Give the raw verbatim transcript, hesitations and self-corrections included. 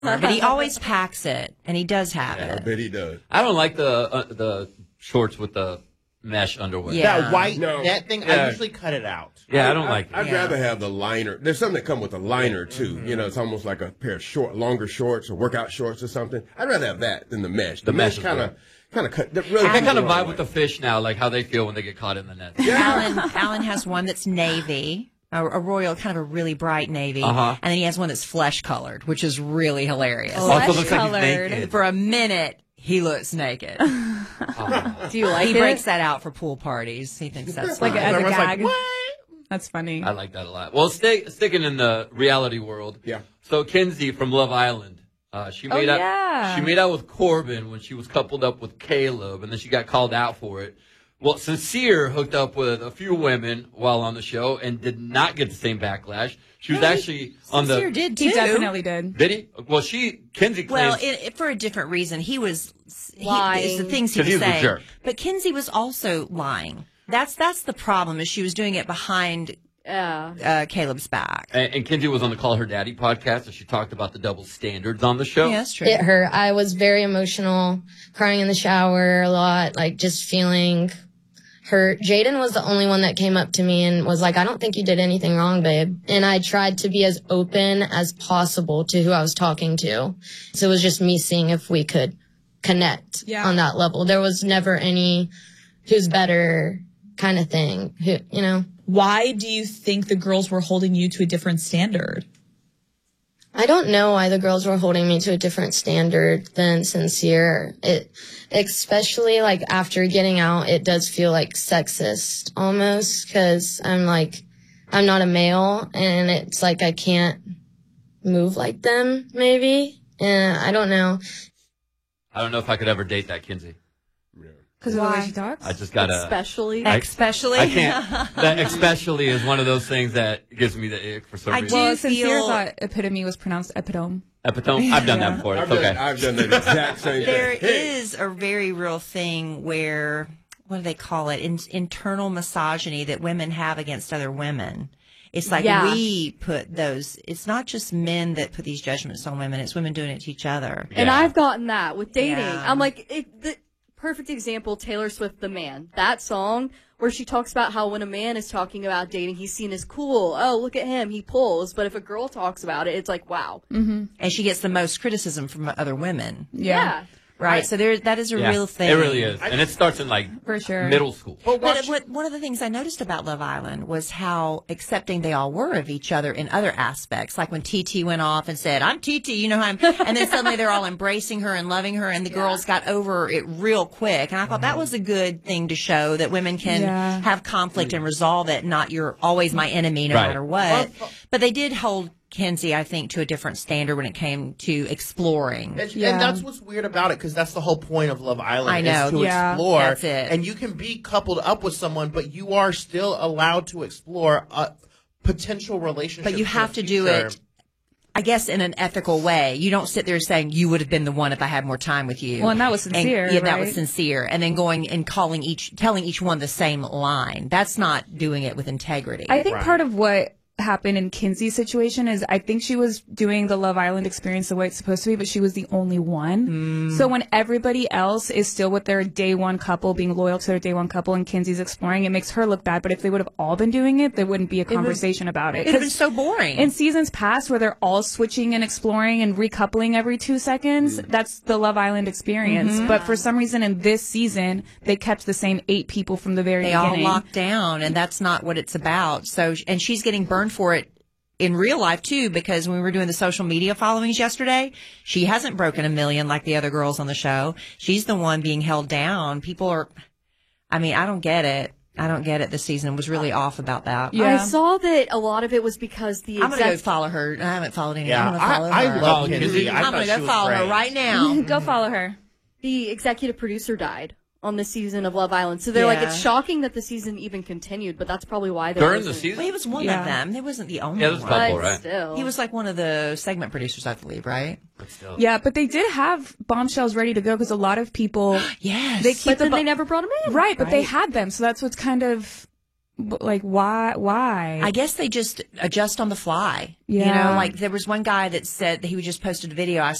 But he always packs it, and he does have Yeah, I it. bet he does. I don't like the uh, the shorts with the mesh underwear. Yeah. That white No. net thing, Yeah. I usually cut it out. Yeah, I don't like it. I'd Yeah. rather have the liner. There's some that come with a liner too. Mm-hmm. You know, it's almost like a pair of short, longer shorts or workout shorts or something. I'd rather have that than the mesh. The mesh is kind of, great. kind of cut. Really I kind of the wrong vibe way. with the fish now, like how they feel when they get caught in the net. Alan, Alan has one that's navy, a, a royal, kind of a really bright navy, Uh-huh. and then he has one that's flesh colored, which is really hilarious. Also looks like he's Flesh-colored. naked. For a minute, he looks naked. Do you like he it? breaks that out for pool parties. He thinks that's Like fun. as a Everyone's like, gag. what? That's funny. I like that a lot. Well, stay, sticking in the reality world. Yeah. So Kinsey from Love Island, uh, she Oh, made out. yeah. She made out with Corbin when she was coupled up with Caleb, and then she got called out for it. Well, Sincere hooked up with a few women while on the show and did not get the same backlash. She was actually on the. Sincere did too. He definitely did. Did he? Well, she Kinsey claims. Well, it, it- for a different reason. He was he, Lying. it's the things he 'Cause was he was a saying. jerk. But Kinsey was also lying. That's that's the problem. Is she was doing it behind Yeah. uh, Caleb's back. and, and Kinsey was on the Call Her Daddy podcast, and she talked about the double standards on the show. Yeah, that's true. It hurt. I was very emotional, crying in the shower a lot, like just feeling hurt. Jaden was the only one that came up to me and was like, I don't think you did anything wrong, babe. And I tried to be as open as possible to who I was talking to. So it was just me seeing if we could connect Yeah. on that level. There was never any who's better kind of thing, who, you know. Why do you think the girls were holding you to a different standard? I don't know why the girls were holding me to a different standard than Sincere. It, especially like after getting out, it does feel like sexist almost because I'm like, I'm not a male and it's like I can't move like them maybe. And I don't know. I don't know if I could ever date that Kinsey. Because of the way she talks? I just gotta. Especially. I- Especially, I can't. That especially is one of those things that gives me the ick for some I reason. do Well, Sincere feel- thought epitome was pronounced epitome. Epitome. I've done that before. I've It's done, okay. I've done that exact same there thing. is a very real thing where, what do they call it? In, internal misogyny that women have against other women. It's like Yeah. we put those, it's not just men that put these judgments on women, it's women doing it to each other. And Yeah. I've gotten that with dating. Yeah. I'm like, it, the perfect example, Taylor Swift, The Man. That song where she talks about how when a man is talking about dating, he's seen as cool. Oh, look at him, he pulls. But if a girl talks about it, it's like, wow. And she gets the most criticism from other women. Yeah. Right? So there, that is a Yeah, real thing. It really is, and it starts in like For sure. middle school. But what, one of the things I noticed about Love Island was how accepting they all were of each other in other aspects. Like when T T went off and said, I'm T T, you know how I'm, and then suddenly they're all embracing her and loving her and the girls got over it real quick. And I thought that was a good thing to show that women can Yeah. have conflict and resolve it, not you're always my enemy no Right. matter what. But they did hold Kinsey, I think, to a different standard when it came to exploring. And, Yeah. and that's what's weird about it, because that's the whole point of Love Island. I know. Is to Yeah. explore. That's it. And you can be coupled up with someone, but you are still allowed to explore a potential relationship. But you in have the to do future. it, I guess, in an ethical way. You don't sit there saying you would have been the one if I had more time with you. Well, and that was And- sincere, yeah, that was right? sincere. And then going and calling each, telling each one the same line. That's not doing it with integrity. I think Right. part of what happened in Kinsey's situation is I think she was doing the Love Island experience the way it's supposed to be, but she was the only one. So when everybody else is still with their day one couple, being loyal to their day one couple, and Kinsey's exploring, it makes her look bad. But if they would have all been doing it, there wouldn't be a conversation about it. It would have been 'Cause so boring. in seasons past where they're all switching and exploring and recoupling every two seconds, that's the Love Island experience. But for some reason in this season, they kept the same eight people from the very they all beginning. locked down, and that's not what it's about. So, and she's getting burned for it in real life too, because when we were doing the social media followings yesterday, she hasn't broken a million like the other girls on the show. She's the one being held down. People are, I mean, I don't get it. I don't get it. This season was really off about that. Yeah. I saw that a lot of it was because the I'm gonna go exec- follow her. I haven't followed any. Yeah, I'm gonna follow I, I her. love Oh, Kinsey. Kinsey. I I'm thought gonna she go was follow great. her right now. Go follow her. the executive producer died on this season of Love Island. So they're like, Yeah. it's shocking that the season even continued, but that's probably why there During the wasn't- season? Well, he was one Yeah. of them. He wasn't the only Yeah, there's a one. couple, But right? still. He was like one of the segment producers, I believe, right? But still. Yeah, but they did have bombshells ready to go because a lot of people Yes. they keep But the then bo- they never brought him in. right, but they Right. had them, so that's what's kind of But, like, why? Why? I guess they just adjust on the fly. You Yeah. know, like there was one guy that said that he just posted a video. I